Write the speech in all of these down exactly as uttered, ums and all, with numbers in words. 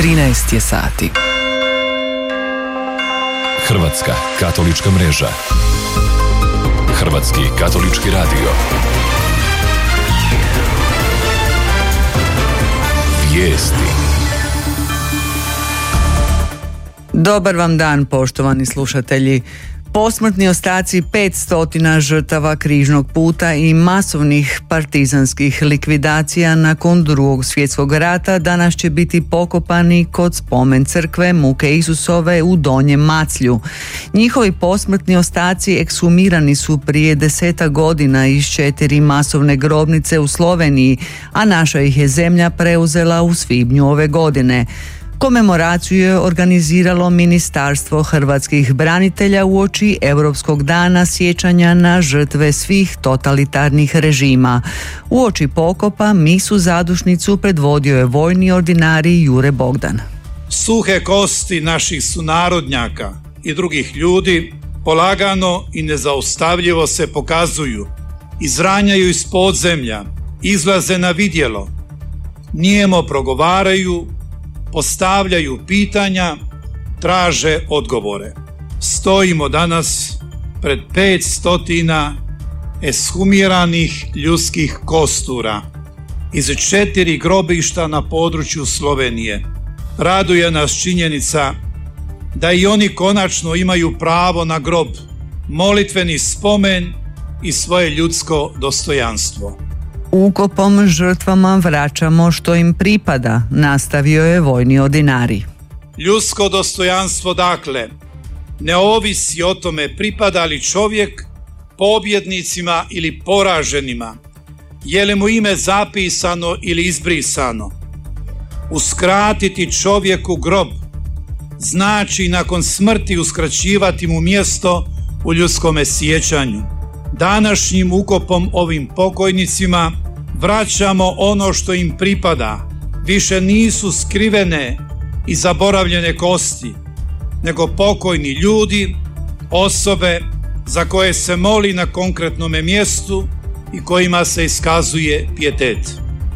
trinaest je sati. Hrvatska katolička mreža. Hrvatski katolički radio. Vijesti. Dobar vam dan, poštovani slušatelji. Posmrtni ostaci petsto žrtava križnog puta i masovnih partizanskih likvidacija nakon Drugog svjetskog rata danas će biti pokopani kod spomen crkve Muke Isusove u Donjem Maclju. Njihovi posmrtni ostaci ekshumirani su prije deseta godina iz četiri masovne grobnice u Sloveniji, a naša ih je zemlja preuzela u svibnju ove godine. Komemoraciju je organiziralo Ministarstvo hrvatskih branitelja uoči Europskog dana sjećanja na žrtve svih totalitarnih režima. Uoči pokopa misu zadušnicu predvodio je vojni ordinarij Jure Bogdan. Suhe kosti naših sunarodnjaka i drugih ljudi polagano i nezaustavljivo se pokazuju, izranjaju iz podzemlja, izlaze na vidjelo, nijemo progovaraju, postavljaju pitanja, traže odgovore. Stojimo danas pred pet stotina eshumiranih ljudskih kostura iz četiri grobišta na području Slovenije. Raduje nas činjenica da i oni konačno imaju pravo na grob, molitveni spomen i svoje ljudsko dostojanstvo. Ukopom žrtvama vraćamo što im pripada, nastavio je vojni ordinarij. Ljudsko dostojanstvo, dakle, ne ovisi o tome pripada li čovjek pobjednicima ili poraženima, je li mu ime zapisano ili izbrisano. Uskratiti čovjeku grob znači nakon smrti uskraćivati mu mjesto u ljudskome sjećanju. Današnjim ukopom ovim pokojnicima vraćamo ono što im pripada. Više nisu skrivene i zaboravljene kosti, nego pokojni ljudi, osobe za koje se moli na konkretnome mjestu i kojima se iskazuje pijetet.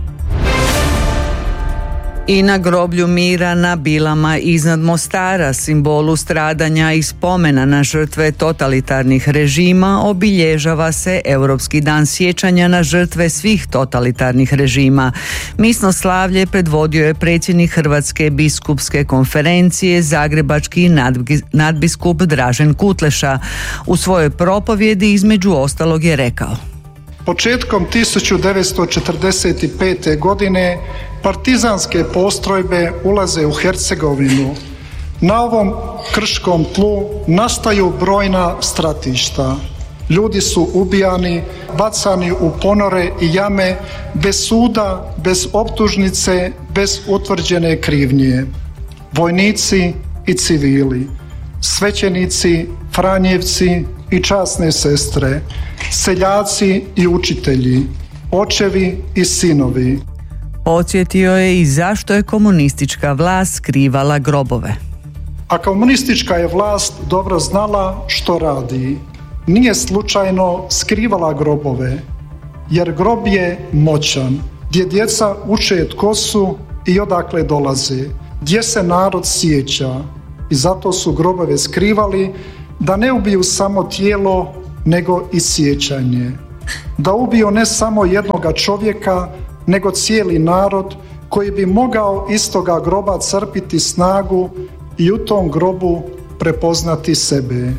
I na groblju mira na Bilama iznad Mostara, simbolu stradanja i spomena na žrtve totalitarnih režima, obilježava se Europski dan sjećanja na žrtve svih totalitarnih režima. Misno slavlje predvodio je predsjednik Hrvatske biskupske konferencije, zagrebački nadbiskup Dražen Kutleša. U svojoj propovjedi između ostalog je rekao: Početkom tisuću devetsto četrdeset pete. godine partizanske postrojbe ulaze u Hercegovinu. Na ovom krškom tlu nastaju brojna stratišta. Ljudi su ubijani, bacani u ponore i jame, bez suda, bez optužnice, bez utvrđene krivnje. Vojnici i civili, svećenici, franjevci i časne sestre, seljaci i učitelji, očevi i sinovi. Podsjetio je i zašto je komunistička vlast skrivala grobove. A komunistička je vlast dobro znala što radi. Nije slučajno skrivala grobove, jer grob je moćan, gdje djeca uče tko su i odakle dolaze, gdje se narod sjeća. I zato su grobove skrivali, da ne ubiju samo tijelo, nego i sjećanje. Da ubiju ne samo jednoga čovjeka, nego cijeli narod koji bi mogao iz toga groba crpiti snagu i u tom grobu prepoznati sebe.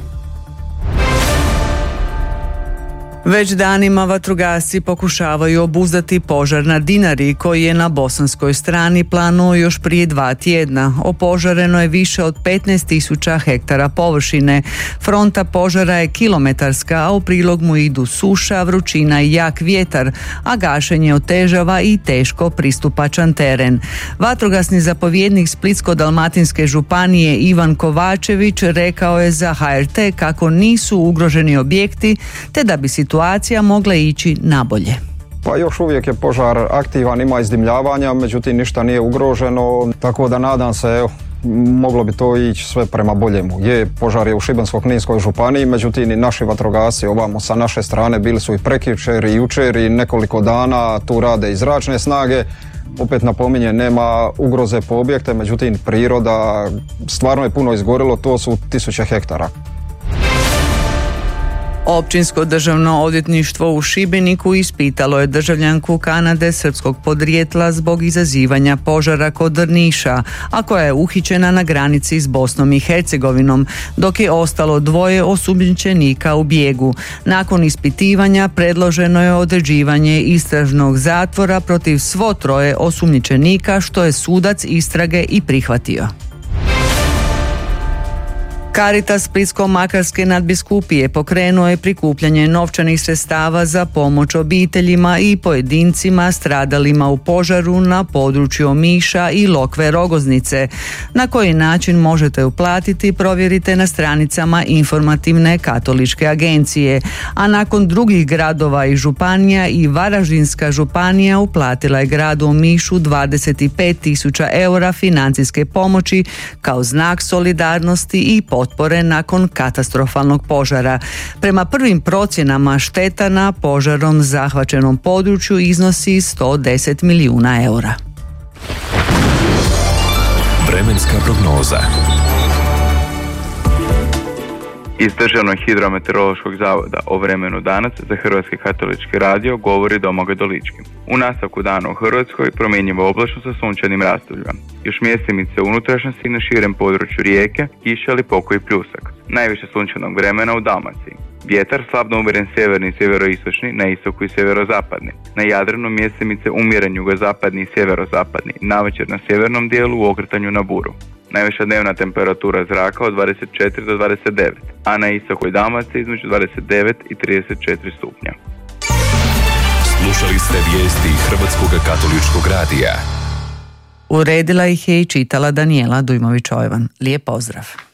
Već danima vatrogasci pokušavaju obuzdati požar na Dinari koji je na bosanskoj strani planuo još prije dva tjedna. Opožareno je više od petnaest tisuća hektara površine. Fronta požara je kilometarska, a u prilog mu idu suša, vrućina i jak vjetar, a gašenje otežava i teško pristupačan teren. Vatrogasni zapovjednik Splitsko-dalmatinske županije Ivan Kovačević rekao je za H R T kako nisu ugroženi objekti, te da bi situacija mogla ići nabolje. Pa još uvijek je požar aktivan, ima izdimljavanja, međutim ništa nije ugroženo, tako da nadam se, evo, moglo bi to ići sve prema boljemu. Je, požar je u Šibensko-kninskoj županiji, međutim i naši vatrogasci ovamo sa naše strane bili su i prekjučer i jučer i nekoliko dana, tu rade i zračne snage, Opet napominjem, nema ugroze po objekte, međutim priroda stvarno je puno izgorilo, to su tisuće hektara. Općinsko državno odvjetništvo u Šibeniku ispitalo je državljanku Kanade srpskog podrijetla zbog izazivanja požara kod Drniša, a koja je uhićena na granici s Bosnom i Hercegovinom, dok je ostalo dvoje osumnjičenika u bijegu. Nakon ispitivanja predloženo je određivanje istražnog zatvora protiv svo troje osumnjičenika, što je sudac istrage i prihvatio. Caritas Splitsko-makarske nadbiskupije pokrenuo je prikupljanje novčanih sredstava za pomoć obiteljima i pojedincima stradalima u požaru na području Omiša i Lokve Rogoznice. Na koji način možete uplatiti, provjerite na stranicama informativne katoličke agencije. A nakon drugih gradova i županija, i Varaždinska županija uplatila je gradu Omišu dvadeset pet tisuća eura financijske pomoći kao znak solidarnosti i potpore nakon katastrofalnog požara. Prema prvim procjenama šteta na požarom zahvaćenom području iznosi sto deset milijuna eura. Vremenska prognoza. Iz Državnog hidrometeorološkog zavoda o vremenu danas za Hrvatski katolički radio govori Domagoj Dolički. U nastavku dana u Hrvatskoj promjenjivo oblačno sa sunčanim razdobljima. Još mjesimice unutrašnjosti na širem području Rijeke, kiša ili pokoji pljusak. Najviše sunčanog vremena u Dalmaciji. Vjetar slabno umjeren sjeverni i sjeveroistočni, na istoku i sjeverozapadni. Na Jadranu mjesimice umjeren jugozapadni i sjeverozapadni, navečer na sjevernom dijelu u okretanju na buru. Najviša dnevna temperatura zraka od dvadeset četiri do dvadeset devet, a na istoku i Dalmaciji između dvadeset devet i trideset četiri stupnja. Slušali ste vijesti Hrvatskog katoličkog radija. Uredila ih je i čitala Danijela Dujmović-Ojvan. Lijep pozdrav.